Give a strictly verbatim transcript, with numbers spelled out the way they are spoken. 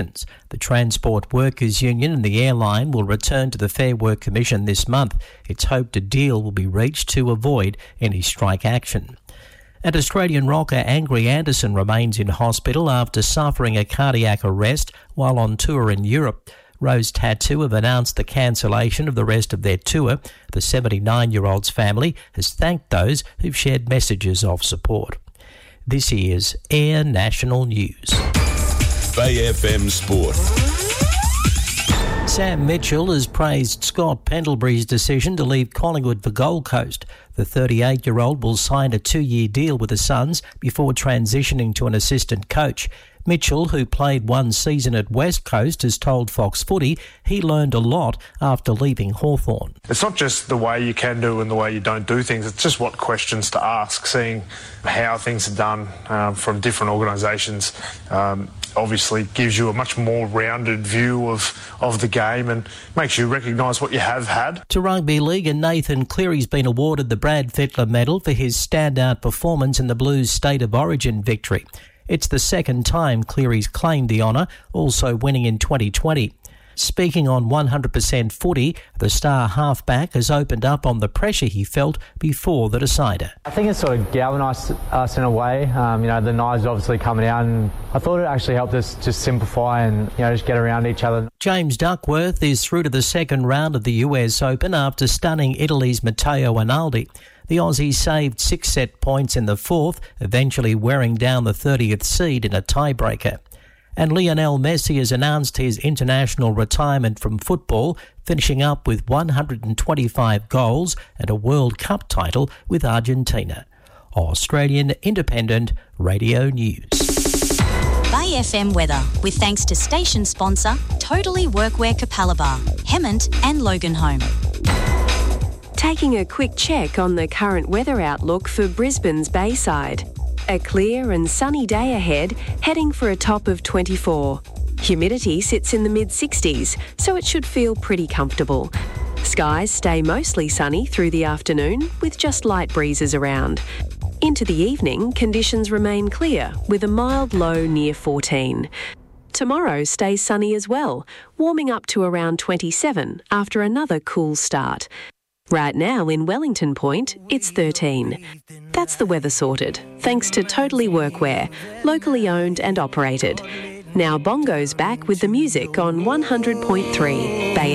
The Transport Workers Union and the airline will return to the Fair Work Commission this month. It's hoped a deal will be reached to avoid any strike action. And Australian rocker Angry Anderson remains in hospital after suffering a cardiac arrest while on tour in Europe. Rose Tattoo have announced the cancellation of the rest of their tour. The seventy-nine-year-old's family has thanked those who've shared messages of support. This is Air National News. Bay F M Sport. Sam Mitchell has praised Scott Pendlebury's decision to leave Collingwood for Gold Coast. The thirty-eight-year-old will sign a two-year deal with the Suns before transitioning to an assistant coach. Mitchell, who played one season at West Coast, has told Fox Footy he learned a lot after leaving Hawthorn. It's not just the way you can do and the way you don't do things, it's just what questions to ask, seeing how things are done um, from different organisations. Um, obviously gives you a much more rounded view of, of the game and makes you recognise what you have had. To rugby league, and Nathan Cleary's been awarded the Brad Fittler Medal for his standout performance in the Blues State of Origin victory. It's the second time Cleary's claimed the honour, also winning in twenty twenty. Speaking on one hundred percent footy, the star halfback has opened up on the pressure he felt before the decider. I think it sort of galvanised us in a way. Um, you know, the knives obviously coming out, and I thought it actually helped us just simplify and, you know, just get around each other. James Duckworth is through to the second round of the U S Open after stunning Italy's Matteo Rinaldi. The Aussie saved six set points in the fourth, eventually wearing down the thirtieth seed in a tiebreaker. And Lionel Messi has announced his international retirement from football, finishing up with one hundred twenty-five goals and a World Cup title with Argentina. Australian Independent Radio News. Bay F M weather, with thanks to station sponsor Totally Workwear Capalaba, Hemmant and Loganholme. Taking a quick check on the current weather outlook for Brisbane's Bayside. A clear and sunny day ahead, heading for a top of twenty-four. Humidity sits in the mid-sixties, so it should feel pretty comfortable. Skies stay mostly sunny through the afternoon, with just light breezes around. Into the evening, conditions remain clear, with a mild low near fourteen. Tomorrow stays sunny as well, warming up to around twenty-seven after another cool start. Right now in Wellington Point, it's thirteen. That's the weather sorted, thanks to Totally Workwear, locally owned and operated. Now Bongo's back with the music on one hundred point three Bay